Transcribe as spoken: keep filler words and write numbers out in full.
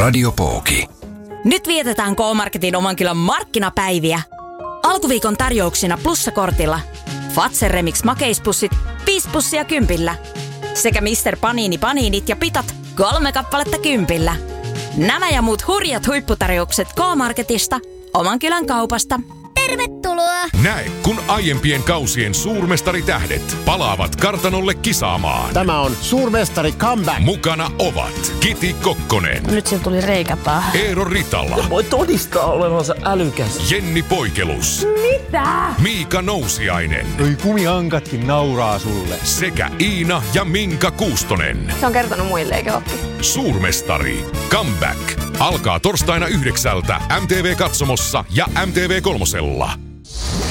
Radio Pooki. Nyt vietetään K-Marketin Omankylän markkinapäiviä. Alkuviikon tarjouksina plussakortilla Fazer Remix makeispussit viisi pussia kympillä. Sekä mister Panini paniinit ja pitot kolme kappaletta kympillä. Nämä ja muut hurjat huipputarjoukset K-Marketista, Omankylän kaupasta. Tervetuloa! Näe, kun aiempien kausien suurmestaritähdet palaavat kartanolle kisaamaan. Tämä on Suurmestari Comeback. Mukana ovat Kiti Kokkonen. Nyt sillä tuli reikä päähän. Eero Ritala. Voi todistaa olevansa älykäs. Jenni Poikelus. Mitä? Miika Nousiainen. Noi kumihankatkin nauraa sulle. Sekä Iina ja Minka Kuustonen. Se on kertonut muille, eikö oppi? Suurmestari Comeback alkaa torstaina yhdeksältä M T V Katsomossa ja M T V Kolmosella.